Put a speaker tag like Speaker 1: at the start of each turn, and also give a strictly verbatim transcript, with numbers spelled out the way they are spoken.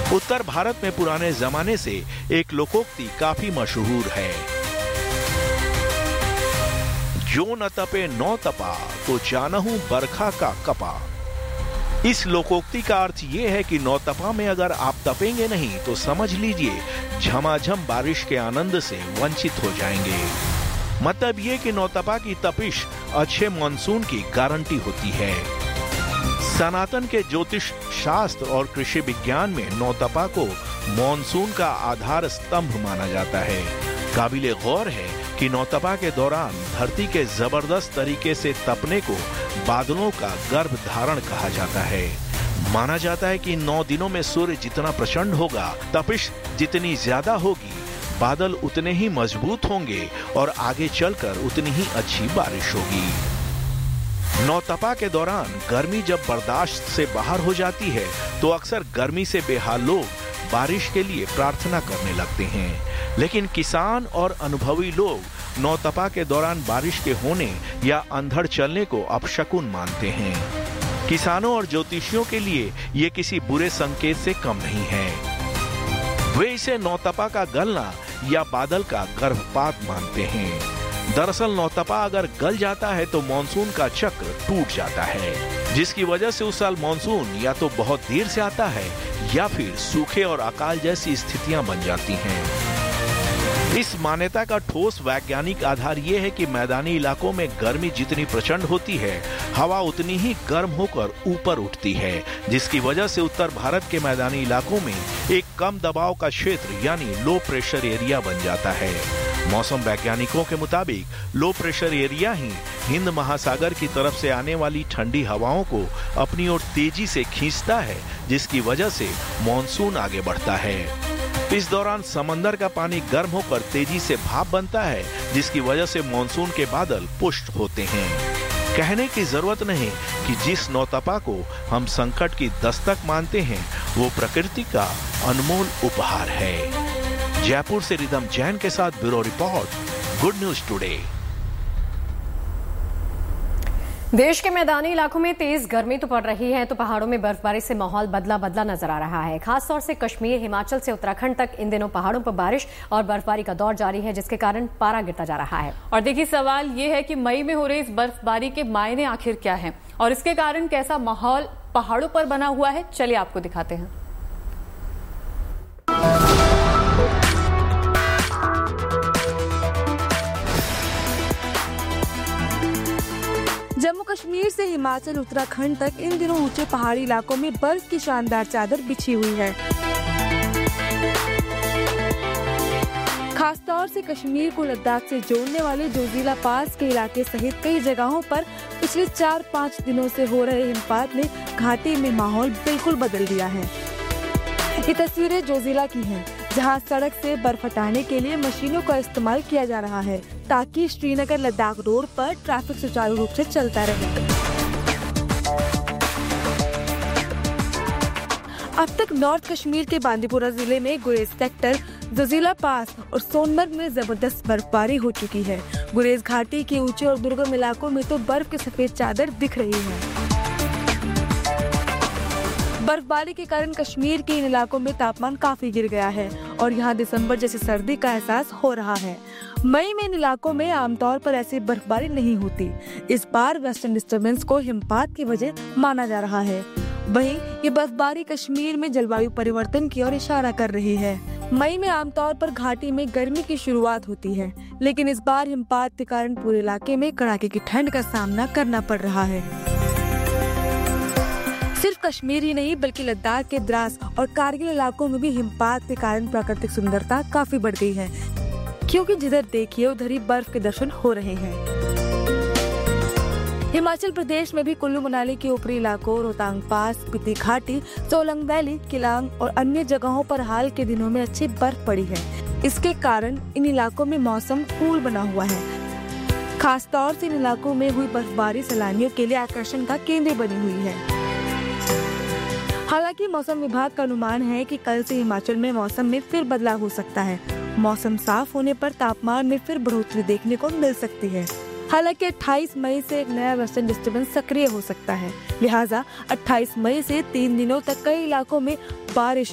Speaker 1: उत्तर भारत में पुराने जमाने से एक लोकोक्ति काफी मशहूर है, जो न तपे नौ तपा तो जानहू बरखा का कपा। इस लोकोक्ति का अर्थ ये है कि नौतपा में अगर आप तपेंगे नहीं तो समझ लीजिए झमाझम बारिश के आनंद से वंचित हो जाएंगे। मतलब ये कि नौतपा की तपिश अच्छे मानसून की गारंटी होती है। सनातन के ज्योतिष शास्त्र और कृषि विज्ञान में नौतपा को मानसून का आधार स्तंभ माना जाता है। काबिले गौर है कि नौतपा के दौरान धरती के जबरदस्त तरीके से तपने को बादलों का गर्भ धारण कहा जाता है। माना जाता है कि नौ दिनों में सूर्य जितना प्रचंड होगा, तपिश जितनी ज्यादा होगी, बादल उतने ही मजबूत होंगे और आगे चलकर उतनी ही अच्छी बारिश होगी। नौतपा के दौरान गर्मी जब बर्दाश्त से बाहर हो जाती है तो अक्सर गर्मी से बेहाल लोग बारिश के लिए प्रार्थना करने लगते हैं। लेकिन किसान और अनुभवी लोग नौतपा के दौरान बारिश के होने या अंधड़ चलने को अपशकुन मानते हैं। किसानों और ज्योतिषियों के लिए ये किसी बुरे संकेत से कम नहीं है। वे इसे नौतपा का गलना या बादल का गर्भपात मानते हैं। दरअसल नौतपा अगर गल जाता है तो मानसून का चक्र टूट जाता है, जिसकी वजह से उस साल मानसून या तो बहुत देर से आता है या फिर सूखे और अकाल जैसी स्थितियां बन जाती हैं। इस मान्यता का ठोस वैज्ञानिक आधार ये है कि मैदानी इलाकों में गर्मी जितनी प्रचंड होती है, हवा उतनी ही गर्म होकर ऊपर उठती है, जिसकी वजह से उत्तर भारत के मैदानी इलाकों में एक कम दबाव का क्षेत्र यानी लो प्रेशर एरिया बन जाता है। मौसम वैज्ञानिकों के मुताबिक लो प्रेशर एरिया ही हिंद महासागर की तरफ से आने वाली ठंडी हवाओं को अपनी ओर तेजी से खींचता है, जिसकी वजह से मानसून आगे बढ़ता है। इस दौरान समंदर का पानी गर्म होकर तेजी से भाप बनता है, जिसकी वजह से मानसून के बादल पुष्ट होते हैं। कहने की जरूरत नहीं कि जिस नौतपा को हम संकट की दस्तक मानते हैं, वो प्रकृति का अनमोल उपहार है। जयपुर से रिदम जैन के साथ bureau report, good news today.
Speaker 2: देश के मैदानी इलाकों में तेज गर्मी तो पड़ रही है, तो पहाड़ों में बर्फबारी से माहौल बदला बदला नजर आ रहा है। खासतौर से कश्मीर, हिमाचल से उत्तराखंड तक इन दिनों पहाड़ों पर बारिश और बर्फबारी का दौर जारी है, जिसके कारण पारा गिरता जा रहा है।
Speaker 3: और देखिए, सवाल ये है कि मई में हो रही इस बर्फबारी के मायने आखिर क्या है और इसके कारण कैसा माहौल पहाड़ों पर बना हुआ है, चलिए आपको दिखाते हैं।
Speaker 4: जम्मू कश्मीर से हिमाचल, उत्तराखंड तक इन दिनों ऊंचे पहाड़ी इलाकों में बर्फ की शानदार चादर बिछी हुई है। खासतौर से कश्मीर को लद्दाख से जोड़ने वाले जोजिला पास के इलाके सहित कई जगहों पर पिछले चार पाँच दिनों से हो रहे हिमपात ने घाटी में माहौल बिल्कुल बदल दिया है। ये तस्वीरें जोजिला की हैं, जहां सड़क से बर्फ हटाने के लिए मशीनों का इस्तेमाल किया जा रहा है, ताकि श्रीनगर लद्दाख रोड पर ट्रैफिक सुचारू रूप से चलता रहे। अब तक नॉर्थ कश्मीर के बांदीपुरा जिले में गुरेज सेक्टर, जोजिला पास और सोनमर्ग में जबरदस्त बर्फबारी हो चुकी है। गुरेज घाटी के ऊंचे और दुर्गम इलाकों में तो बर्फ की सफेद चादर दिख रही है। बर्फबारी के कारण कश्मीर के इन इलाकों में तापमान काफी गिर गया है और यहाँ दिसंबर जैसी सर्दी का एहसास हो रहा है। मई में इन इलाकों में आमतौर पर ऐसी बर्फबारी नहीं होती। इस बार वेस्टर्न डिस्टर्बेंस को हिमपात की वजह माना जा रहा है। वहीं ये बर्फबारी कश्मीर में जलवायु परिवर्तन की ओर इशारा कर रही है। मई में आमतौर पर घाटी में गर्मी की शुरुआत होती है, लेकिन इस बार हिमपात के कारण पूरे इलाके में कड़ाके की ठंड का सामना करना पड़ रहा है। सिर्फ कश्मीर ही नहीं बल्कि लद्दाख के द्रास और कारगिल इलाकों में भी हिमपात के कारण प्राकृतिक सुंदरता काफी बढ़ गई है, क्योंकि जिधर देखिए उधर ही बर्फ के दर्शन हो रहे हैं। हिमाचल प्रदेश में भी कुल्लू मनाली के ऊपरी इलाकों, रोहतांग पास, स्पीति घाटी, सोलंग वैली, किलांग और अन्य जगहों पर हाल के दिनों में अच्छी बर्फ पड़ी है। इसके कारण इन इलाकों में मौसम कूल बना हुआ है। खासतौर से इन इलाकों में हुई बर्फबारी सैलानियों के लिए आकर्षण का केंद्र बनी हुई है। हालांकि मौसम विभाग का अनुमान है कि कल से हिमाचल में मौसम में फिर बदलाव हो सकता है। मौसम साफ होने पर तापमान में फिर बढ़ोतरी देखने को मिल सकती है। हालांकि अट्ठाईस मई से एक नया वेस्टर्न डिस्टर्बेंस सक्रिय हो सकता है, लिहाजा अट्ठाईस मई से तीन दिनों तक कई इलाकों में बारिश